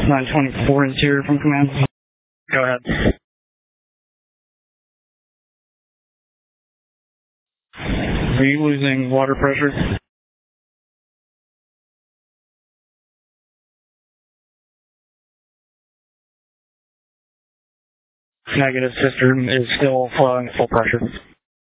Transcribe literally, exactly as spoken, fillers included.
nine twenty-four interior from command. Go ahead. Are you losing water pressure? Negative, system is still flowing at full pressure.